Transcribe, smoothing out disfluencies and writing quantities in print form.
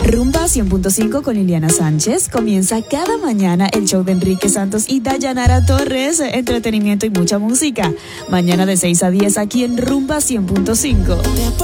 Rumba 100.5 con Liliana Sánchez. Comienza cada mañana el show de Enrique Santos y Dayanara Torres. Entretenimiento y mucha música. Mañana de 6 a 10 aquí en Rumba 100.5.